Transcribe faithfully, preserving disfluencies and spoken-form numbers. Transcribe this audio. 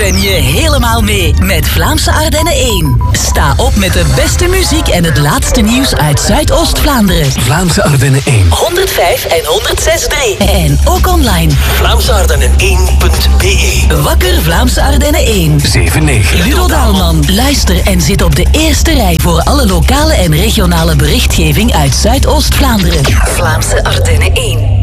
ben je helemaal mee met Vlaamse Ardennen één. Sta op met de beste muziek en het laatste nieuws uit Zuidoost-Vlaanderen. Vlaamse Ardennen één. honderdvijf en honderdzes komma drie. En ook online. Vlaamse Ardennen één punt b e. Wakker Vlaamse Ardennen één. zeven negen. Ludo Daalman. Luister en zit op de eerste rij voor alle lokale en regionale berichtgeving uit Zuidoost-Vlaanderen. Vlaamse Ardennen één.